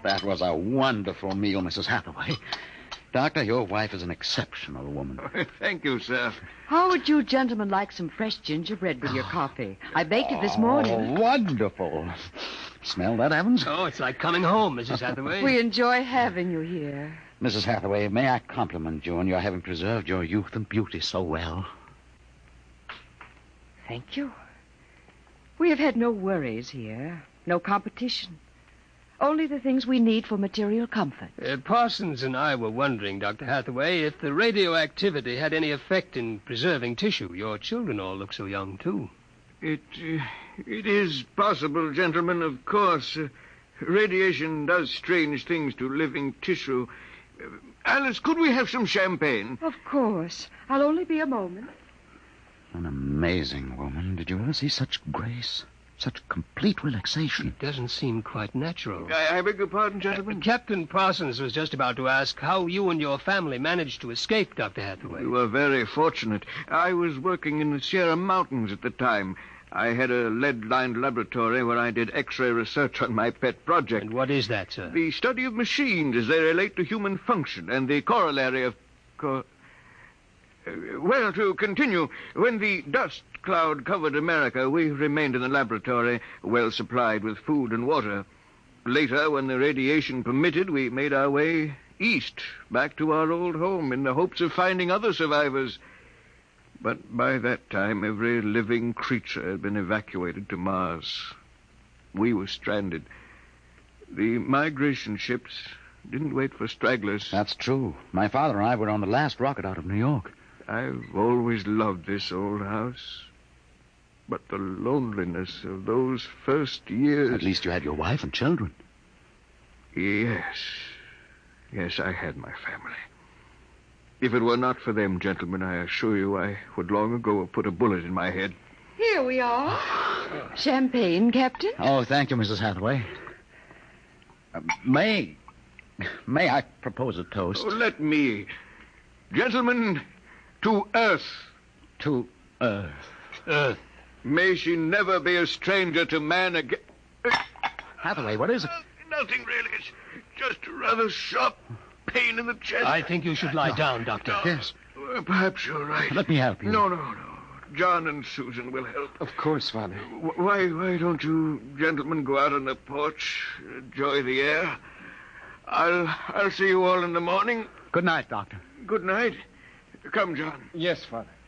That was a wonderful meal, Mrs. Hathaway. Doctor, your wife is an exceptional woman. Thank you, sir. How would you gentlemen like some fresh gingerbread with your coffee? I baked it this morning. Oh, wonderful. Smell that, Evans? Oh, it's like coming home, Mrs. Hathaway. We enjoy having you here. Mrs. Hathaway, may I compliment you on your having preserved your youth and beauty so well? Thank you. We have had no worries here, no competition. Only the things we need for material comfort. Parsons and I were wondering, Dr. Hathaway, if the radioactivity had any effect in preserving tissue. Your children all look so young, too. It is possible, gentlemen, of course. Radiation does strange things to living tissue. Alice, could we have some champagne? Of course. I'll only be a moment. An amazing woman. Did you ever see such grace? Such complete relaxation. It doesn't seem quite natural. I beg your pardon, gentlemen? Captain Parsons was just about to ask how you and your family managed to escape, Dr. Hathaway. We were very fortunate. I was working in the Sierra Mountains at the time. I had a lead-lined laboratory where I did X-ray research on my pet project. And what is that, sir? The study of machines as they relate to human function and the corollary of... Well, to continue, when the dust cloud covered America, we remained in the laboratory, well supplied with food and water. Later, when the radiation permitted, we made our way east, back to our old home, in the hopes of finding other survivors. But by that time, every living creature had been evacuated to Mars. We were stranded. The migration ships didn't wait for stragglers. That's true. My father and I were on the last rocket out of New York. I've always loved this old house. But the loneliness of those first years... At least you had your wife and children. Yes. Yes, I had my family. If it were not for them, gentlemen, I assure you I would long ago have put a bullet in my head. Here we are. Champagne, Captain? Oh, thank you, Mrs. Hathaway. May I propose a toast? Oh, let me. Gentlemen, to Earth. To Earth. Earth. May she never be a stranger to man again. Hathaway, what is it? Nothing really. It's just a rather sharp pain in the chest. I think you should lie down, Doctor. Yes. Perhaps you're right. Let me help you. No. John and Susan will help. Of course, Father. Why don't you gentlemen go out on the porch, enjoy the air? I'll see you all in the morning. Good night, Doctor. Good night. Come, John. Yes, Father.